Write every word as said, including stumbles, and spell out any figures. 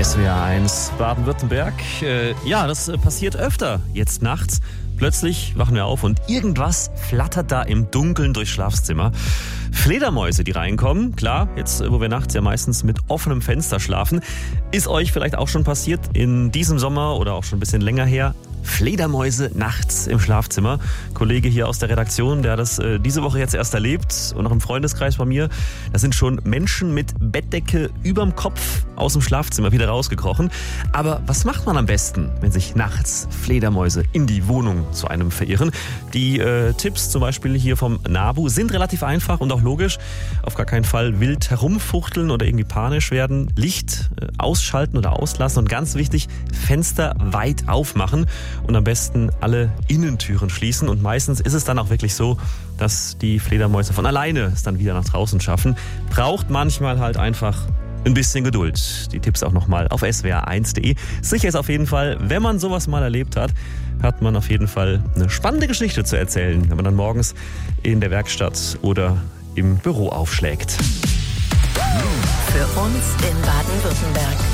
S W R eins Baden-Württemberg. Äh, ja, das äh, passiert öfter jetzt nachts. Plötzlich wachen wir auf und irgendwas flattert da im Dunkeln durchs Schlafzimmer. Fledermäuse, die reinkommen. Klar, jetzt wo wir nachts ja meistens mit offenem Fenster schlafen. Ist euch vielleicht auch schon passiert in diesem Sommer oder auch schon ein bisschen länger her? Fledermäuse nachts im Schlafzimmer. Kollege hier aus der Redaktion, der hat das äh, diese Woche jetzt erst erlebt und auch im Freundeskreis bei mir. Da sind schon Menschen mit Bettdecke überm Kopf aus dem Schlafzimmer wieder rausgekrochen. Aber was macht man am besten, wenn sich nachts Fledermäuse in die Wohnung zu einem verirren? Die äh, Tipps zum Beispiel hier vom NABU sind relativ einfach und auch logisch. Auf gar keinen Fall wild herumfuchteln oder irgendwie panisch werden. Licht äh, ausschalten oder auslassen und ganz wichtig, Fenster weit aufmachen. Und am besten alle Innentüren schließen. Und meistens ist es dann auch wirklich so, dass die Fledermäuse von alleine es dann wieder nach draußen schaffen. Braucht manchmal halt einfach ein bisschen Geduld. Die Tipps auch nochmal auf S W R eins Punkt de. Sicher ist auf jeden Fall, wenn man sowas mal erlebt hat, hat man auf jeden Fall eine spannende Geschichte zu erzählen, wenn man dann morgens in der Werkstatt oder im Büro aufschlägt. Für uns in Baden-Württemberg.